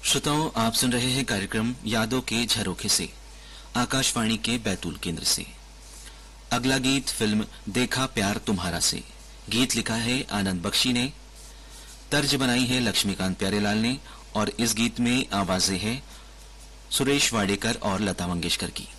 श्रोताओं, आप सुन रहे हैं कार्यक्रम यादों के झरोखे से आकाशवाणी के बैतूल केंद्र से। अगला गीत फिल्म देखा प्यार तुम्हारा से। गीत लिखा है आनंद बख्शी ने, तर्ज बनाई है लक्ष्मीकांत प्यारेलाल ने और इस गीत में आवाजें हैं सुरेश वाडेकर और लता मंगेशकर की।